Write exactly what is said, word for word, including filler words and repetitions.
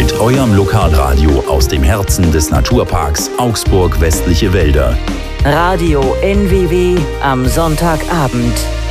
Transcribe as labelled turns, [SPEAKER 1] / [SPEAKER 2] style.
[SPEAKER 1] mit eurem Lokalradio aus dem Herzen des Naturparks Augsburg Westliche Wälder.
[SPEAKER 2] Radio N W W am Sonntagabend.